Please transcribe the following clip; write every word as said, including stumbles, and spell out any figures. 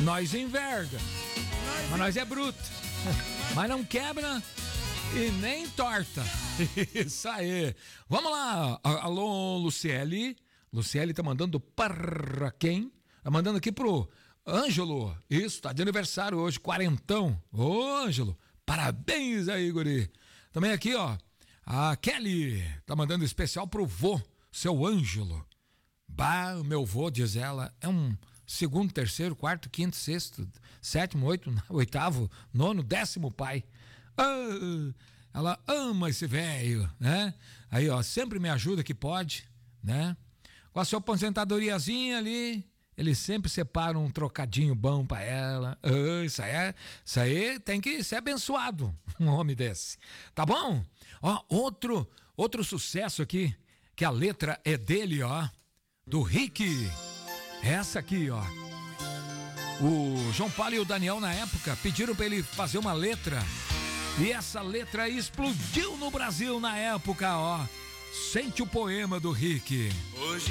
Nós enverga, mas nós é bruto. Mas não quebra e nem torta. Isso aí. Vamos lá. Alô, Luciele. Luciele tá mandando para quem? Tá mandando aqui pro Ângelo. Isso, tá de aniversário hoje, quarentão. Ô, Ângelo, parabéns aí, guri. Também aqui, ó, a Kelly tá mandando especial pro vô, seu Ângelo. Bah, o meu vô, diz ela, é um segundo, terceiro, quarto, quinto, sexto, sétimo, oito, oitavo, nono, décimo pai. Ah, ela ama esse velho, né? Aí, ó, sempre me ajuda que pode, né? Com a sua aposentadoriazinha ali, ele sempre separa um trocadinho bom pra ela. Ah, isso aí, isso aí tem que ser abençoado, um homem desse. Tá bom? Ó, outro, outro sucesso aqui, que a letra é dele, ó, do Rick. Essa aqui, ó. O João Paulo e o Daniel, na época, pediram pra ele fazer uma letra. E essa letra explodiu no Brasil na época, ó. Sente o poema do Rick. Hoje